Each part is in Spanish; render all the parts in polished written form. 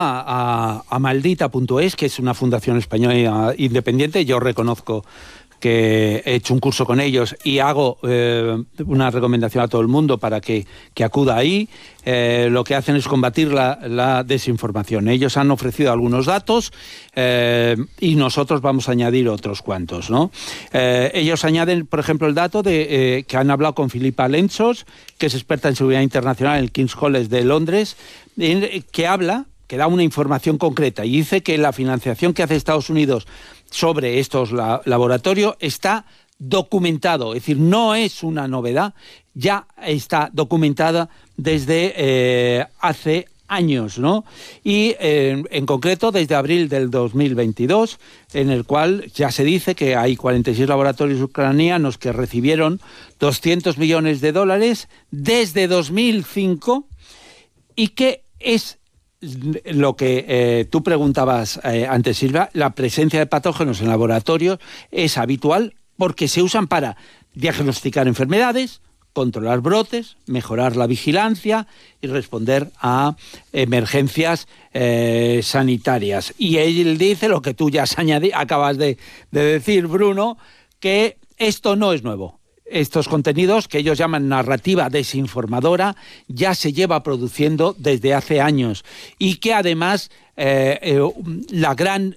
a Maldita.es, que es una fundación española independiente. Yo reconozco que he hecho un curso con ellos y hago una recomendación a todo el mundo para que acuda ahí. Lo que hacen es combatir la desinformación. Ellos han ofrecido algunos datos y nosotros vamos a añadir otros cuantos, ¿no? Ellos añaden, por ejemplo, el dato de que han hablado con Filipa Lentzos, que es experta en seguridad internacional en el King's College de Londres, que da una información concreta y dice que la financiación que hace Estados Unidos sobre estos laboratorios está documentado, es decir, no es una novedad, ya está documentada desde hace años, ¿no? Y en concreto desde abril del 2022, en el cual ya se dice que hay 46 laboratorios ucranianos que recibieron $200 millones desde 2005 y que es lo que tú preguntabas antes, Silvia. La presencia de patógenos en laboratorios es habitual porque se usan para diagnosticar enfermedades, controlar brotes, mejorar la vigilancia y responder a emergencias sanitarias. Y él dice lo que tú ya acabas de decir, Bruno, que esto no es nuevo. Estos contenidos, que ellos llaman narrativa desinformadora, ya se lleva produciendo desde hace años y que además la gran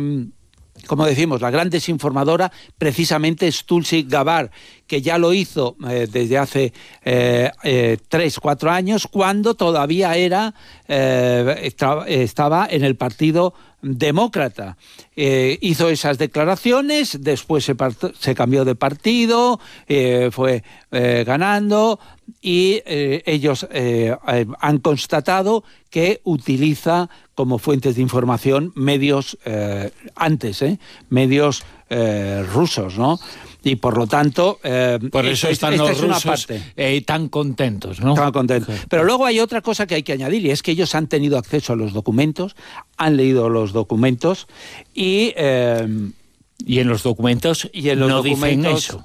desinformadora precisamente es Tulsi Gabbard, que ya lo hizo desde hace 3-4 años, cuando todavía estaba en el Partido Demócrata. Hizo esas declaraciones, después se cambió de partido, fue ganando y ellos han constatado que utiliza como fuentes de información medios medios rusos, ¿no? Y por lo tanto... por eso están los rusos tan contentos, ¿no? Tan contentos. Pero luego hay otra cosa que hay que añadir, y es que ellos han tenido acceso a los documentos, han leído los documentos y en los documentos dicen eso.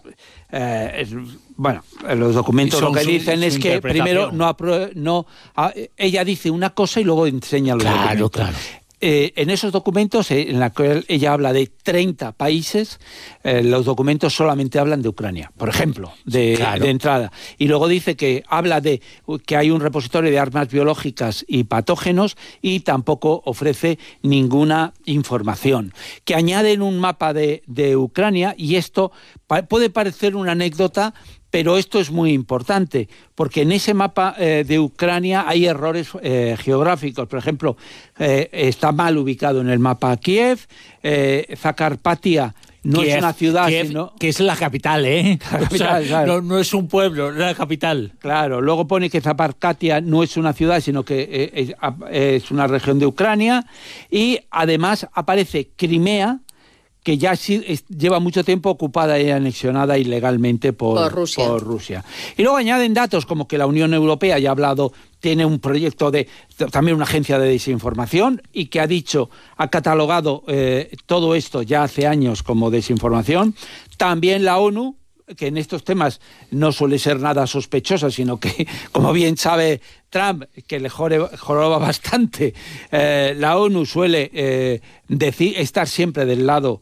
Los documentos lo que dicen es que primero ella dice una cosa y luego enseña los documentos. Claro. En esos documentos, en la que ella habla de 30 países, los documentos solamente hablan de Ucrania, por ejemplo, de entrada. Y luego dice que habla de que hay un repositorio de armas biológicas y patógenos y tampoco ofrece ninguna información. Que añaden un mapa de Ucrania, y esto puede parecer una anécdota, pero esto es muy importante, porque en ese mapa de Ucrania hay errores geográficos. Por ejemplo, está mal ubicado en el mapa Kiev, Zakarpattia no es una ciudad, sino... que es la capital, ¿eh? Claro. No es un pueblo, es la capital. Claro, luego pone que Zakarpattia no es una ciudad, sino que es una región de Ucrania, y además aparece Crimea, que ya lleva mucho tiempo ocupada y anexionada ilegalmente por Rusia. Y luego añaden datos como que la Unión Europea, ya ha hablado, tiene un proyecto también una agencia de desinformación, y que ha catalogado todo esto ya hace años como desinformación. También la ONU, que en estos temas no suele ser nada sospechosa, sino que, como bien sabe Trump, que le joroba bastante, la ONU suele estar siempre del lado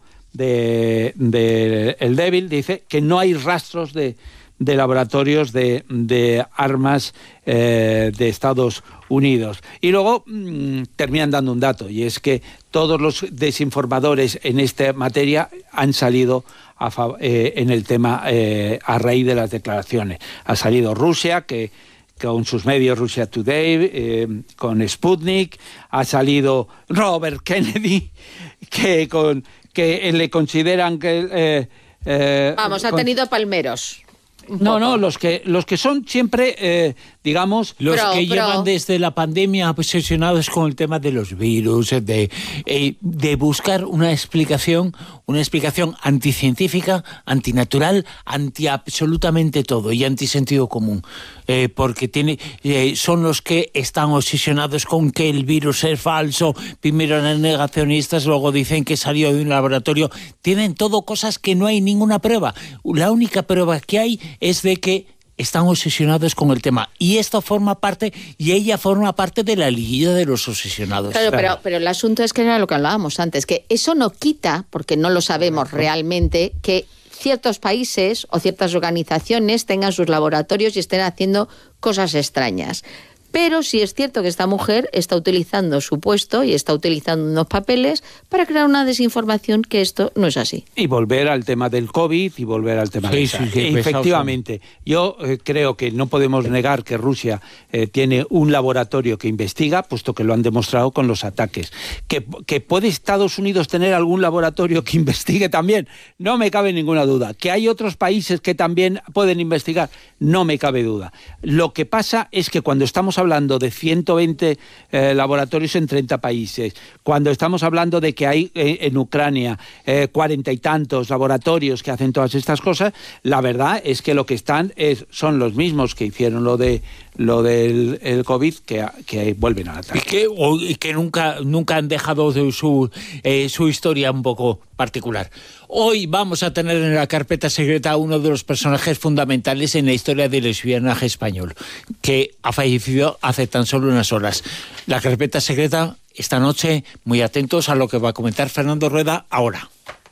del débil. Dice que no hay rastros de laboratorios de armas de Estados Unidos. Y luego terminan dando un dato, y es que todos los desinformadores en esta materia han salido en el tema a raíz de las declaraciones. Ha salido Rusia, que con sus medios, Russia Today, con Sputnik, ha salido Robert Kennedy, que le consideran que... ha tenido palmeros. No, los que son siempre, digamos... Llevan desde la pandemia obsesionados con el tema de los virus, de buscar una explicación anticientífica, antinatural, anti absolutamente todo y antisentido común. Porque son los que están obsesionados con que el virus es falso. Primero eran negacionistas, luego dicen que salió de un laboratorio. Tienen todo cosas que no hay ninguna prueba. La única prueba que hay es de que están obsesionados con el tema. Y esto forma parte, y ella forma parte de la liguilla de los obsesionados. Claro, pero el asunto es que era lo que hablábamos antes, que eso no quita, porque no lo sabemos realmente, que ciertos países o ciertas organizaciones tengan sus laboratorios y estén haciendo cosas extrañas. Pero sí es cierto que esta mujer está utilizando su puesto y está utilizando unos papeles para crear una desinformación que esto no es así. Y volver al tema del COVID y volver al tema de esa. Efectivamente, yo creo que no podemos negar que Rusia tiene un laboratorio que investiga, puesto que lo han demostrado con los ataques. ¿Que puede Estados Unidos tener algún laboratorio que investigue también? No me cabe ninguna duda. ¿Que hay otros países que también pueden investigar? No me cabe duda. Lo que pasa es que cuando estamos hablando de 120 laboratorios en 30 países, cuando estamos hablando de que hay en Ucrania 40 y tantos laboratorios que hacen todas estas cosas, la verdad es que lo que están son los mismos que hicieron lo del COVID, que vuelven a atacar. Y que nunca han dejado de su historia un poco particular. Hoy vamos a tener en la carpeta secreta a uno de los personajes fundamentales en la historia del espionaje español, que ha fallecido hace tan solo unas horas. La carpeta secreta esta noche, muy atentos a lo que va a comentar Fernando Rueda ahora.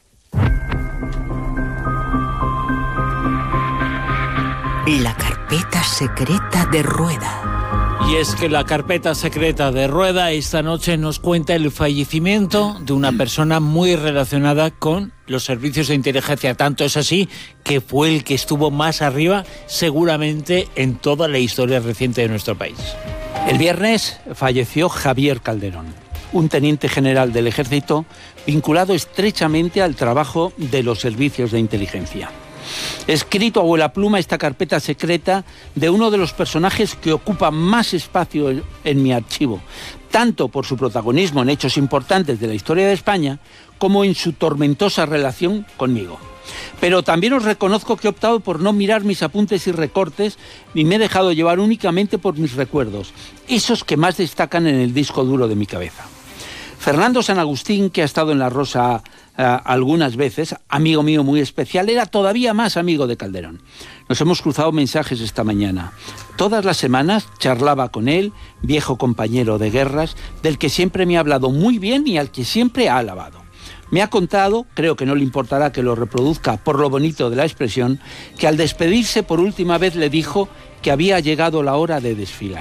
La carpeta secreta de Rueda. Y es que la carpeta secreta de Rueda esta noche nos cuenta el fallecimiento de una persona muy relacionada con los servicios de inteligencia. Tanto es así que fue el que estuvo más arriba seguramente en toda la historia reciente de nuestro país. El viernes falleció Javier Calderón, un teniente general del Ejército vinculado estrechamente al trabajo de los servicios de inteligencia. He escrito a vuela pluma esta carpeta secreta de uno de los personajes que ocupa más espacio en mi archivo, tanto por su protagonismo en hechos importantes de la historia de España, como en su tormentosa relación conmigo. Pero también os reconozco que he optado por no mirar mis apuntes y recortes, ni me he dejado llevar únicamente por mis recuerdos, esos que más destacan en el disco duro de mi cabeza. Fernando San Agustín, que ha estado en La Rosa algunas veces, amigo mío muy especial, era todavía más amigo de Calderón. Nos hemos cruzado mensajes esta mañana. Todas las semanas charlaba con él, viejo compañero de guerras, del que siempre me ha hablado muy bien y al que siempre ha alabado. Me ha contado, creo que no le importará que lo reproduzca por lo bonito de la expresión, que al despedirse por última vez le dijo que había llegado la hora de desfilar.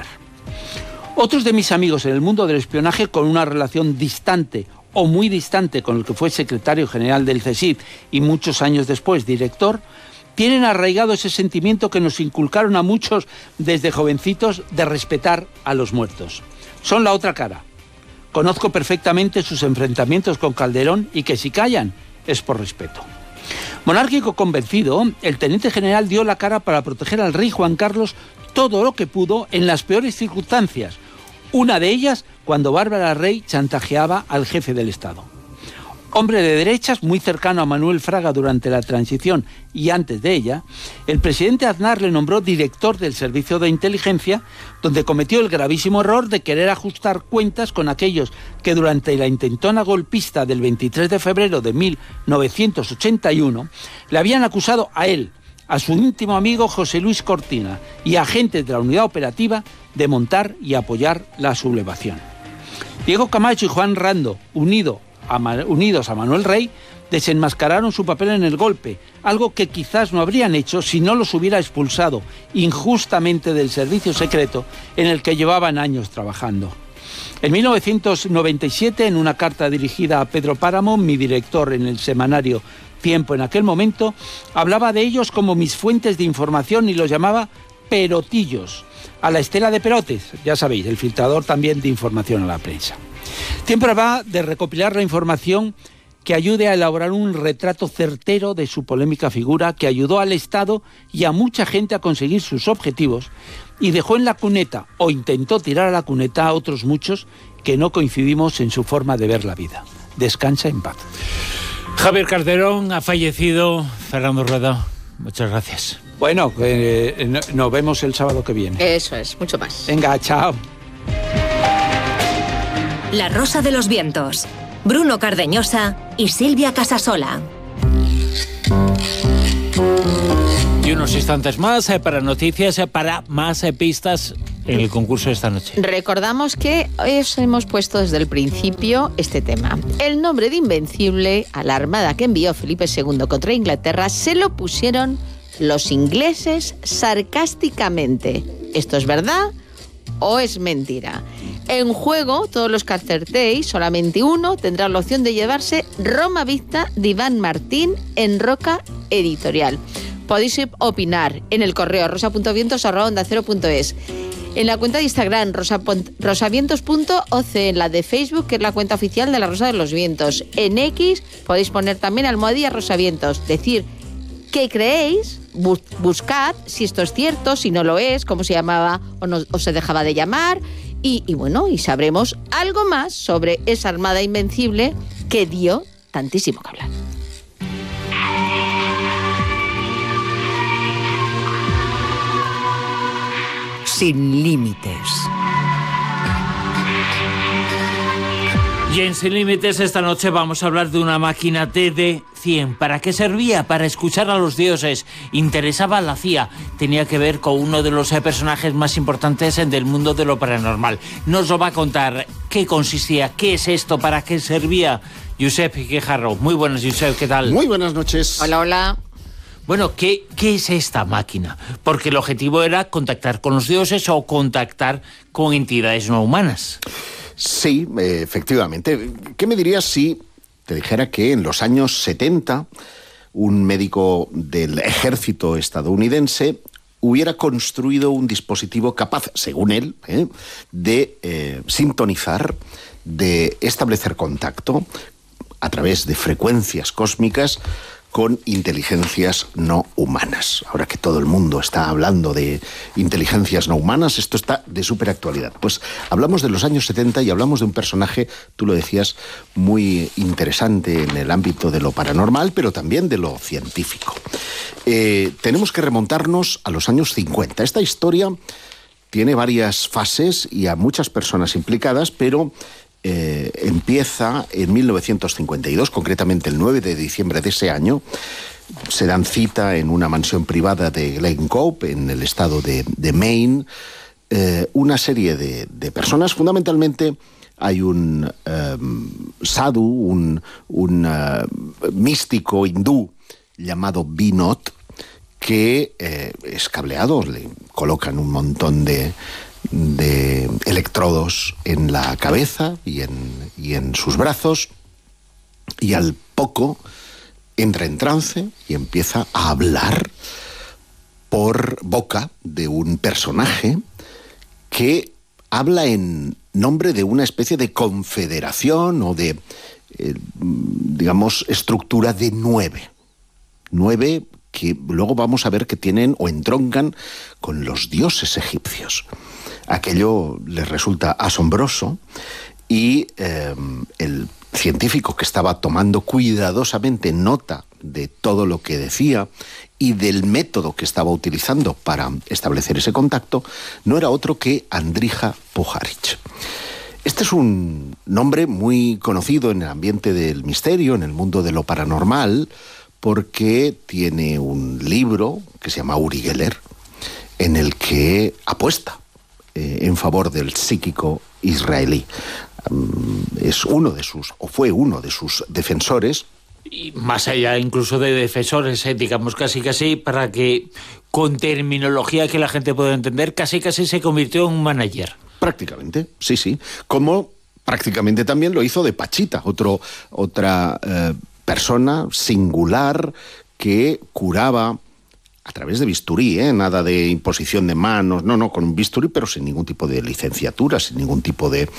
Otros de mis amigos en el mundo del espionaje con una relación distante o muy distante con el que fue secretario general del CSIC y muchos años después director, tienen arraigado ese sentimiento que nos inculcaron a muchos desde jovencitos de respetar a los muertos. Son la otra cara. Conozco perfectamente sus enfrentamientos con Calderón y que si callan es por respeto. Monárquico convencido, el teniente general dio la cara para proteger al rey Juan Carlos todo lo que pudo en las peores circunstancias. Una de ellas cuando Bárbara Rey chantajeaba al jefe del Estado. Hombre de derechas, muy cercano a Manuel Fraga durante la transición y antes de ella, el presidente Aznar le nombró director del Servicio de Inteligencia, donde cometió el gravísimo error de querer ajustar cuentas con aquellos que durante la intentona golpista del 23 de febrero de 1981 le habían acusado a él, a su íntimo amigo José Luis Cortina y a agentes de la unidad operativa de montar y apoyar la sublevación. Diego Camacho y Juan Rando, unidos a Manuel Rey, desenmascararon su papel en el golpe, algo que quizás no habrían hecho si no los hubiera expulsado injustamente del servicio secreto en el que llevaban años trabajando. En 1997, en una carta dirigida a Pedro Páramo, mi director en el semanario Tiempo en aquel momento, hablaba de ellos como mis fuentes de información y los llamaba perotillos, a la estela de Perotes, ya sabéis, el filtrador también de información a la prensa. Tiempo va de recopilar la información que ayude a elaborar un retrato certero de su polémica figura, que ayudó al Estado y a mucha gente a conseguir sus objetivos y dejó en la cuneta, o intentó tirar a la cuneta, a otros muchos que no coincidimos en su forma de ver la vida. Descansa en paz. Javier Calderón ha fallecido. Fernando Rueda, muchas gracias. Bueno, nos vemos el sábado que viene. Eso es, mucho más. Venga, chao. La Rosa de los Vientos. Bruno Cardeñosa y Silvia Casasola. Y unos instantes más para noticias, para más pistas en el concurso de esta noche. Recordamos que os hemos puesto desde el principio este tema. El nombre de Invencible a la armada que envió Felipe II contra Inglaterra se lo pusieron los ingleses sarcásticamente. ¿Esto es verdad o es mentira? En juego, todos los que acertéis, solamente uno tendrá la opción de llevarse Roma Vista de Iván Martín en Roca Editorial. Podéis opinar en el correo rosa.vientos@ondacero.es, en la cuenta de Instagram rosavientos.oc, en la de Facebook, que es la cuenta oficial de la Rosa de los Vientos. En X podéis poner también almohadilla rosavientos, decir qué creéis, buscad si esto es cierto, si no lo es, cómo se llamaba o se dejaba de llamar, y sabremos algo más sobre esa armada invencible que dio tantísimo que hablar. Sin límites. Y en Sin Límites esta noche vamos a hablar de una máquina TD-100. ¿Para qué servía? Para escuchar a los dioses. Interesaba a la CIA. Tenía que ver con uno de los personajes más importantes del mundo de lo paranormal. Nos lo va a contar qué consistía, qué es esto, para qué servía Josep Quejarro. Muy buenas, Josep, ¿qué tal? Muy buenas noches. Hola, hola. Bueno, ¿qué es esta máquina? Porque el objetivo era contactar con los dioses o contactar con entidades no humanas. Sí, efectivamente. ¿Qué me dirías si te dijera que en los años 70 un médico del ejército estadounidense hubiera construido un dispositivo capaz, según él, de sintonizar, de establecer contacto a través de frecuencias cósmicas con inteligencias no humanas? Ahora que todo el mundo está hablando de inteligencias no humanas, esto está de súper actualidad. Pues hablamos de los años 70 y hablamos de un personaje, tú lo decías, muy interesante en el ámbito de lo paranormal, pero también de lo científico. Tenemos que remontarnos a los años 50. Esta historia tiene varias fases y a muchas personas implicadas, pero empieza en 1952, concretamente el 9 de diciembre de ese año. Se dan cita en una mansión privada de Glen Cove, en el estado de Maine, una serie de personas. Fundamentalmente hay un sadhu, un místico hindú llamado Vinod, que es cableado, le colocan un montón de electrodos en la cabeza y en sus brazos, y al poco entra en trance y empieza a hablar por boca de un personaje que habla en nombre de una especie de confederación o de, digamos, estructura de 9 que luego vamos a ver que tienen o entroncan con los dioses egipcios. Aquello les resulta asombroso y el científico que estaba tomando cuidadosamente nota de todo lo que decía y del método que estaba utilizando para establecer ese contacto no era otro que Andrija Puharich. Este es un nombre muy conocido en el ambiente del misterio, en el mundo de lo paranormal, porque tiene un libro que se llama Uri Geller, en el que apuesta en favor del psíquico israelí. Es uno de sus, o fue uno de sus defensores. Y más allá incluso de defensores, digamos casi para que con terminología que la gente pueda entender, casi se convirtió en un manager. Prácticamente, sí. Como prácticamente también lo hizo de Pachita, otra persona singular que curaba a través de bisturí, nada de imposición de manos, no, con un bisturí, pero sin ningún tipo de licenciatura, sin ningún tipo de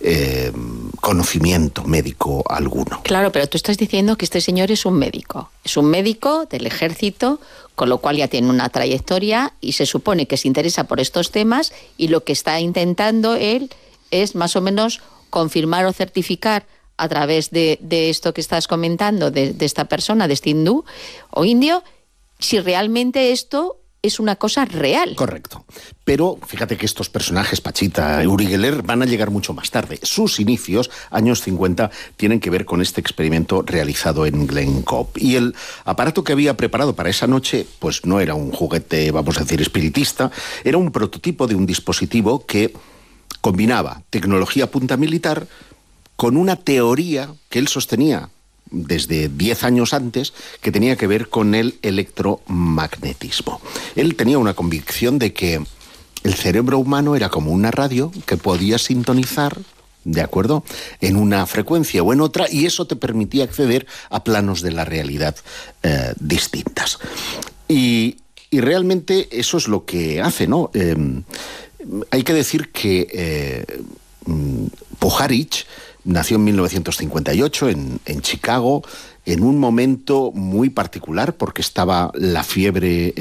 conocimiento médico alguno. Claro, pero tú estás diciendo que este señor es un médico del ejército, con lo cual ya tiene una trayectoria y se supone que se interesa por estos temas, y lo que está intentando él es más o menos confirmar o certificar a través de esto que estás comentando, de esta persona, de este hindú o indio, si realmente esto es una cosa real. Correcto. Pero fíjate que estos personajes, Pachita y Uri Geller, van a llegar mucho más tarde. Sus inicios, años 50, tienen que ver con este experimento realizado en Glen Cobb. Y el aparato que había preparado para esa noche, pues no era un juguete, vamos a decir, espiritista, era un prototipo de un dispositivo que combinaba tecnología punta militar con una teoría que él sostenía desde 10 años antes, que tenía que ver con el electromagnetismo. Él tenía una convicción de que el cerebro humano era como una radio que podía sintonizar, ¿de acuerdo?, en una frecuencia o en otra, y eso te permitía acceder a planos de la realidad distintas. Y realmente eso es lo que hace, ¿no? Hay que decir que Puharich nació en 1958 en Chicago, en un momento muy particular, porque estaba la fiebre,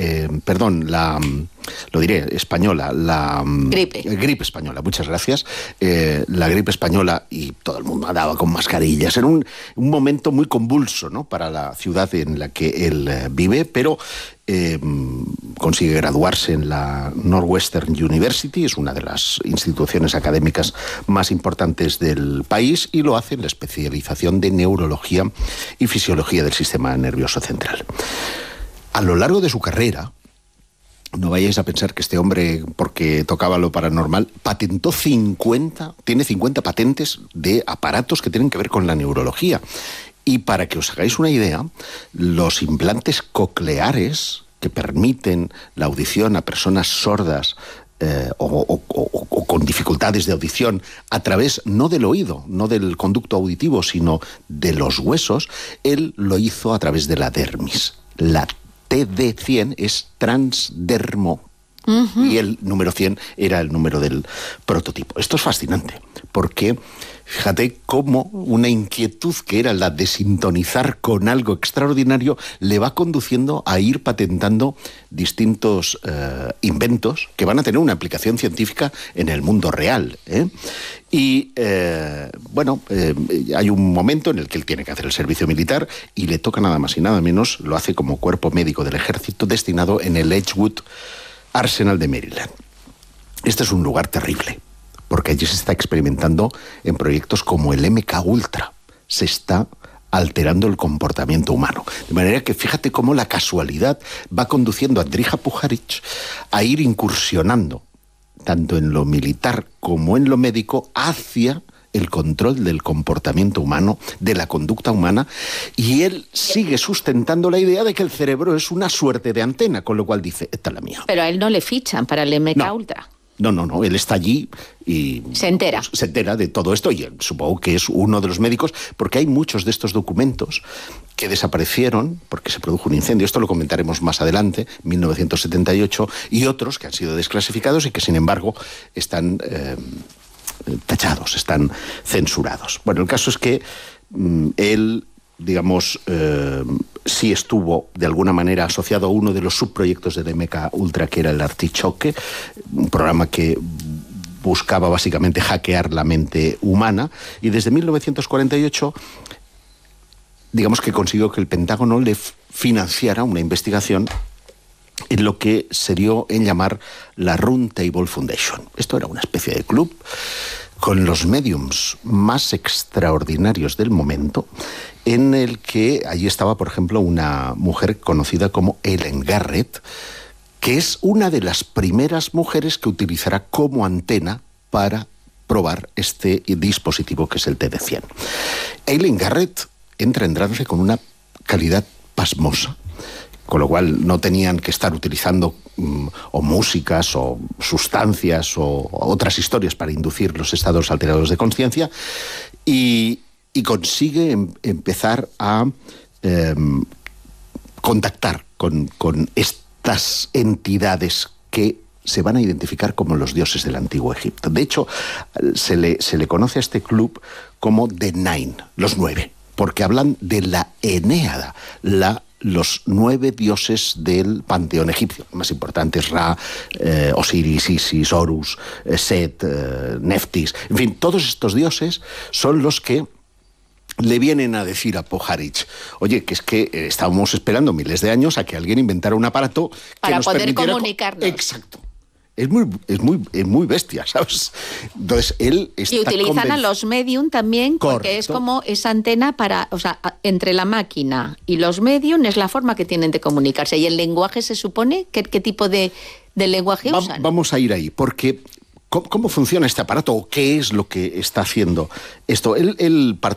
española, la gripe española, muchas gracias, la gripe española, y todo el mundo andaba con mascarillas. Era un momento muy convulso, ¿no?, para la ciudad en la que él vive, pero consigue graduarse en la Northwestern University, es una de las instituciones académicas más importantes del país, y lo hace en la especialización de neurología y fisiología del sistema nervioso central. A lo largo de su carrera, no vayáis a pensar que este hombre, porque tocaba lo paranormal, tiene 50 patentes de aparatos que tienen que ver con la neurología. Y para que os hagáis una idea, los implantes cocleares que permiten la audición a personas sordas o con dificultades de audición a través no del oído, no del conducto auditivo, sino de los huesos, él lo hizo a través de la dermis. La TD100 es transdermo. Y el número 100 era el número del prototipo. Esto es fascinante, porque fíjate cómo una inquietud que era la de sintonizar con algo extraordinario le va conduciendo a ir patentando distintos inventos que van a tener una aplicación científica en el mundo real, Y hay un momento en el que él tiene que hacer el servicio militar y le toca nada más y nada menos, lo hace como cuerpo médico del ejército destinado en el Edgewood Arsenal de Maryland. Este es un lugar terrible, porque allí se está experimentando en proyectos como el MK Ultra. Se está alterando el comportamiento humano. De manera que fíjate cómo la casualidad va conduciendo a Andrija Puharich a ir incursionando, tanto en lo militar como en lo médico, hacia el control del comportamiento humano, de la conducta humana, y él sigue sustentando la idea de que el cerebro es una suerte de antena, con lo cual dice, esta es la mía. Pero a él no le fichan para el MK Ultra. No, él está allí y se entera de todo esto, y supongo que es uno de los médicos, porque hay muchos de estos documentos que desaparecieron porque se produjo un incendio. Esto lo comentaremos más adelante, 1978, y otros que han sido desclasificados y que, sin embargo, están tachados, están censurados. Bueno, el caso es que él, digamos, sí estuvo de alguna manera asociado a uno de los subproyectos del MK Ultra, que era el Artichoke, un programa que buscaba básicamente hackear la mente humana, y desde 1948 digamos que consiguió que el Pentágono le financiara una investigación en lo que se dio en llamar la Round Table Foundation. Esto era una especie de club con los médiums más extraordinarios del momento, en el que allí estaba, por ejemplo, una mujer conocida como Ellen Garrett, que es una de las primeras mujeres que utilizará como antena para probar este dispositivo que es el TD100. Ellen Garrett entra en trance con una calidad pasmosa, con lo cual no tenían que estar utilizando o músicas o sustancias o otras historias para inducir los estados alterados de conciencia, y consigue empezar a contactar con estas entidades que se van a identificar como los dioses del antiguo Egipto. De hecho, se le conoce a este club como The Nine, los 9, porque hablan de la Enéada, los 9 dioses del panteón egipcio, más importantes: Ra, Osiris, Isis, Horus, Set, Neftis. En fin, todos estos dioses son los que le vienen a decir a Puharich, oye, que es que estábamos esperando miles de años a que alguien inventara un aparato que para nos poder permitiera comunicarnos. Exacto. Es muy bestia, ¿sabes? Entonces, él está y utilizan a los medium también, porque Correcto. es como esa antena para, o sea, entre la máquina y los medium es la forma que tienen de comunicarse. ¿Y el lenguaje se supone? ¿Qué tipo de lenguaje usan? Vamos a ir ahí, porque ¿cómo funciona este aparato o qué es lo que está haciendo esto? Él